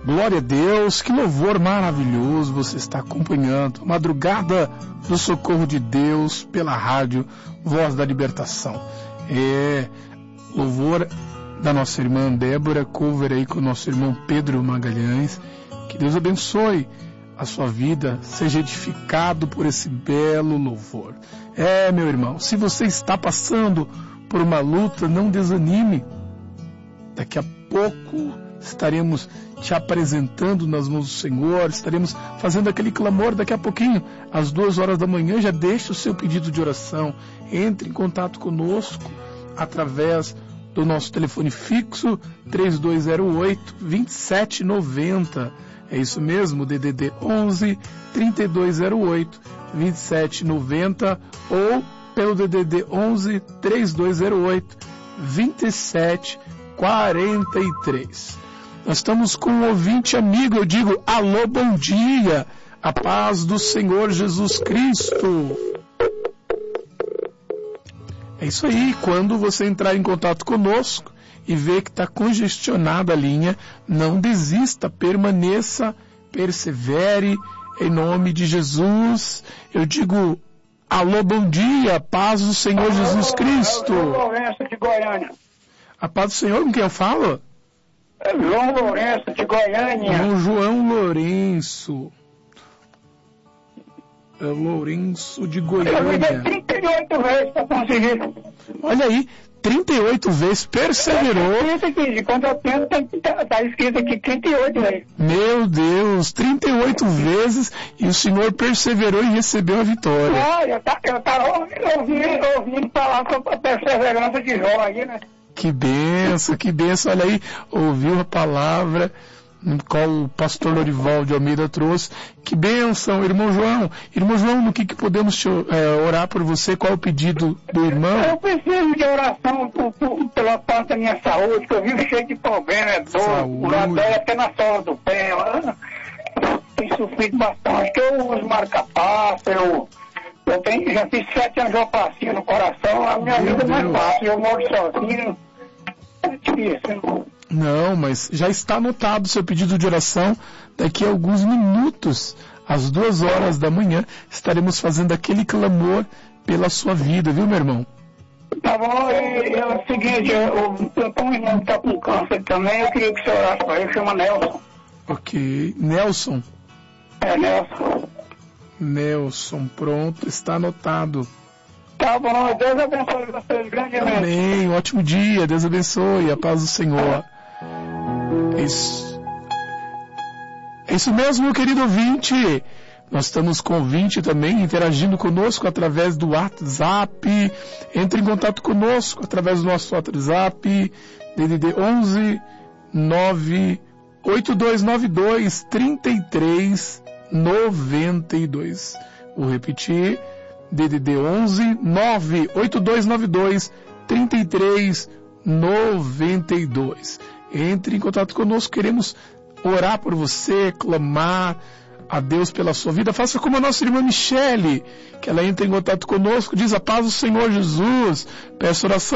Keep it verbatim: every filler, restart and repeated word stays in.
Glória a Deus, que louvor maravilhoso você está acompanhando. A madrugada do socorro de Deus pela rádio Voz da Libertação. É louvor da nossa irmã Débora, cover aí com o nosso irmão Pedro Magalhães. Que Deus abençoe a sua vida, seja edificado por esse belo louvor. É, meu irmão, se você está passando por uma luta, não desanime. Daqui a pouco estaremos te apresentando nas mãos do Senhor, estaremos fazendo aquele clamor daqui a pouquinho, às duas horas da manhã. Já deixe o seu pedido de oração, entre em contato conosco através do nosso telefone fixo três dois zero oito, dois sete nove zero. É isso mesmo, D D D onze, trinta e dois zero oito, vinte e sete noventa, ou pelo D D D onze, trinta e dois zero oito, vinte e sete quarenta e três. Nós estamos com um ouvinte amigo, eu digo, alô, bom dia, a paz do Senhor Jesus Cristo. É isso aí, quando você entrar em contato conosco e ver que está congestionada a linha, não desista, permaneça, persevere, em nome de Jesus. Eu digo, alô, bom dia, paz do Senhor Jesus Cristo. João Lourenço de Goiânia. A paz do Senhor, com quem eu falo? É João Lourenço de Goiânia. João, João Lourenço. É Lourenço de Goiânia. Eu liguei trinta e oito vezes para conseguir. Olha aí, trinta e oito vezes, perseverou. Aqui, quando eu tenho, está escrito aqui trinta e oito vezes. Meu Deus, trinta e oito vezes, e o Senhor perseverou e recebeu a vitória. Ah, eu estava ouvindo, ouvindo falar sobre a perseverança de Jó aí, né? Que benção, que benção. Olha aí, ouviu a palavra no qual o pastor Lorival de Almeida trouxe. Que benção, irmão João. Irmão João, no que, que podemos te, é, orar por você? Qual é o pedido do irmão? Eu preciso de oração por, por, pela parte da minha saúde, que eu vivo cheio de problemas, dor, dor até na sola do pé. Eu tenho sofrido bastante, que eu uso marca-passo, eu... Eu tenho, já fiz sete angioplastia no coração, a minha Meu vida Deus. é mais fácil, eu moro sozinho, é difícil. Não, mas já está anotado o seu pedido de oração. Daqui a alguns minutos, às duas horas da manhã, estaremos fazendo aquele clamor pela sua vida, viu, meu irmão? Tá bom, e é o seguinte, eu, eu tenho um irmão que está com câncer também, eu queria que você orasse para ele, chama Nelson. Ok, Nelson? É, Nelson. Nelson, pronto, está anotado. Tá bom, Deus abençoe vocês grandemente. Amém, um ótimo dia, Deus abençoe, a paz do Senhor. É isso. É isso mesmo, meu querido ouvinte. Nós estamos com o ouvinte também interagindo conosco através do WhatsApp. Entre em contato conosco através do nosso WhatsApp, D D D onze, nove oito dois nove dois, trinta e três noventa e dois. Vou repetir, D D D onze, nove oito dois nove dois, trinta e três noventa e dois. Entre em contato conosco, queremos orar por você, clamar a Deus pela sua vida. Faça como a nossa irmã Michele, que ela entra em contato conosco, diz a paz do Senhor Jesus, peço oração